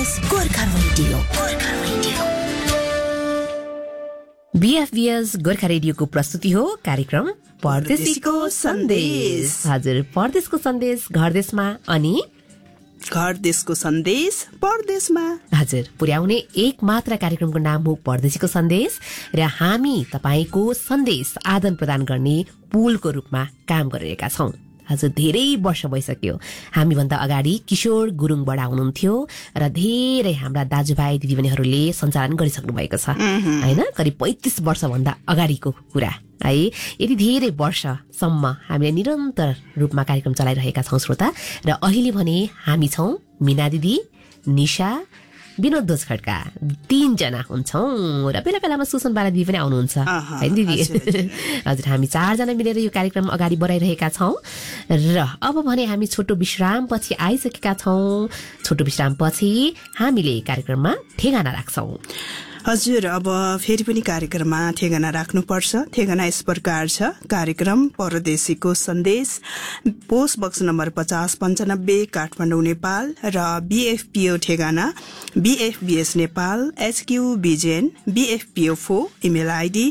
BFBS Gorkha रेडियोको प्रस्तुति हो कार्यक्रम परदेशीको सन्देश। हजुर, परदेशको सन्देश घरदेशमा अनि घरदेशको सन्देश परदेशमा। हजुर, पुर्याउने एक मात्र कार्यक्रमको नाम हो परदेशीको सन्देश र हामी तपाईको सन्देश आदान प्रदान गर्ने पुलको रूपमा काम गरिरहेका छौं। हजुर, धेरै वर्ष भइसक्यो हामीभन्दा अगाडि किशोर गुरुङ बडा हुनुहुन्थ्यो र धेरै हाम्रा दाजुभाइ दिदीबहिनीहरूले सञ्चालन गरिसक्नु भएको छ हैन। करिब 35 वर्षभन्दा अगाडिको कुरा है। यति धेरै वर्षसम्म हामीले निरन्तर रूपमा कार्यक्रम चलाइरहेका छौं श्रोता। र अहिले भने हामी छौं मीना दिदी, निशा, विनोद दोजखड्का 3 जना हुन्छौं र बेला बेलामा सुसन बाला दिदी पनि आउनुहुन्छ हैन दिदी। हजुर, हामी 4 जना मिलेर यो कार्यक्रम अगाडि बढाइरहेका छौं र अब भने हामी छोटो विश्राम पछि आइसकेका छौं। छोटो विश्राम पछि हामीले कार्यक्रममा ठेगाना राख्छौं। हजुर, अब फेरि पनि कार्यक्रममा ठेगाना राख्नुपर्छ। ठेगाना यस प्रकार छ: कार्यक्रम परदेशीको सन्देश, post box number 5095 Kathmandu Nepal र BFPO ठेगाना BFBS Nepal HQ BFPO4, email ID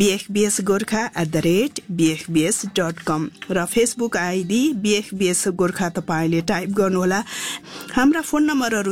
bfbsgorkha@bfbs.com र फेसबुक आइडी BFBS गोर्खा। तपाईले टाइप गर्नुहोला। हाम्रा फोन नम्बरहरू